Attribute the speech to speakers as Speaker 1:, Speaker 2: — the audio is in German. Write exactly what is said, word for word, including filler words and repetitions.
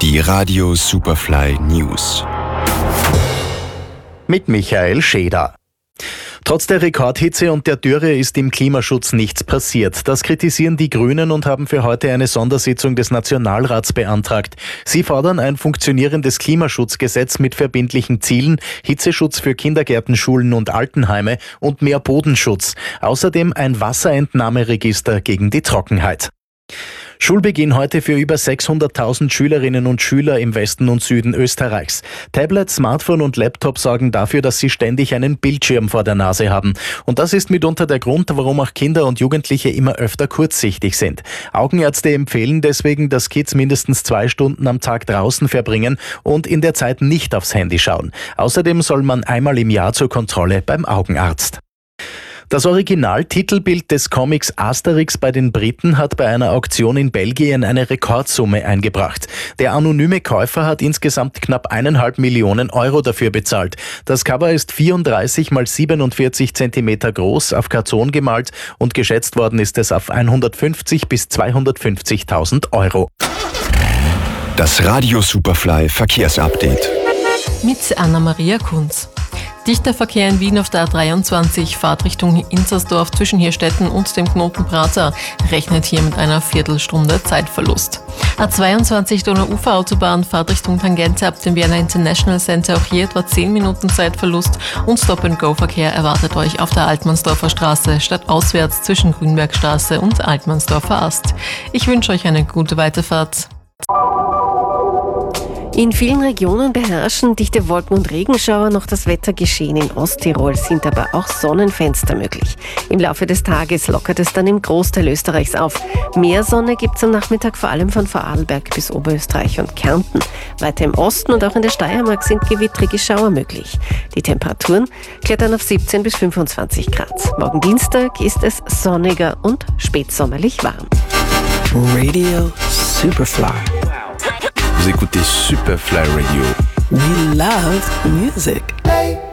Speaker 1: Die Radio Superfly News.
Speaker 2: Mit Michael Scheder. Trotz der Rekordhitze und der Dürre ist im Klimaschutz nichts passiert. Das kritisieren die Grünen und haben für heute eine Sondersitzung des Nationalrats beantragt. Sie fordern ein funktionierendes Klimaschutzgesetz mit verbindlichen Zielen, Hitzeschutz für Kindergärten, Schulen und Altenheime und mehr Bodenschutz. Außerdem ein Wasserentnahmeregister gegen die Trockenheit. Schulbeginn heute für über sechshunderttausend Schülerinnen und Schüler im Westen und Süden Österreichs. Tablet, Smartphone und Laptop sorgen dafür, dass sie ständig einen Bildschirm vor der Nase haben. Und das ist mitunter der Grund, warum auch Kinder und Jugendliche immer öfter kurzsichtig sind. Augenärzte empfehlen deswegen, dass Kids mindestens zwei Stunden am Tag draußen verbringen und in der Zeit nicht aufs Handy schauen. Außerdem soll man einmal im Jahr zur Kontrolle beim Augenarzt. Das Original-Titelbild des Comics Asterix bei den Briten hat bei einer Auktion in Belgien eine Rekordsumme eingebracht. Der anonyme Käufer hat insgesamt knapp eineinhalb Millionen Euro dafür bezahlt. Das Cover ist vierunddreißig mal siebenundvierzig Zentimeter groß, auf Karton gemalt und geschätzt worden ist es auf hundertfünfzig bis zweihundertfünfzigtausend Euro.
Speaker 1: Das Radio Superfly Verkehrsupdate.
Speaker 3: Mit Anna-Maria Kunz. Dichter Verkehr in Wien auf der A dreiundzwanzig, Fahrt Richtung Inzersdorf zwischen Hirstetten und dem Knoten Prater, rechnet hier mit einer Viertelstunde Zeitverlust. A zweiundzwanzig Donau-Ufer-Autobahn, Fahrt Richtung Tangente ab dem Vienna International Center, auch hier etwa zehn Minuten Zeitverlust und Stop-and-Go-Verkehr erwartet euch auf der Altmannsdorfer Straße, stadtauswärts zwischen Grünbergstraße und Altmannsdorfer Ast. Ich wünsche euch eine gute Weiterfahrt.
Speaker 4: In vielen Regionen beherrschen dichte Wolken- und Regenschauer noch das Wettergeschehen. In Osttirol sind aber auch Sonnenfenster möglich. Im Laufe des Tages lockert es dann im Großteil Österreichs auf. Mehr Sonne gibt es am Nachmittag vor allem von Vorarlberg bis Oberösterreich und Kärnten. Weiter im Osten und auch in der Steiermark sind gewittrige Schauer möglich. Die Temperaturen klettern auf siebzehn bis fünfundzwanzig Grad. Morgen Dienstag ist es sonniger und spätsommerlich warm.
Speaker 5: Radio Superfly.
Speaker 1: Vous écoutez Superfly Radio.
Speaker 5: We love music.